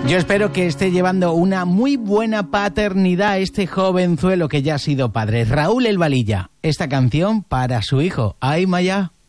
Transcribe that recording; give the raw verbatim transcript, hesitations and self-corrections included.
Yo espero que esté llevando una muy buena paternidad este jovenzuelo que ya ha sido padre. Raúl El Valilla, esta canción para su hijo. ¡Ay, Maya!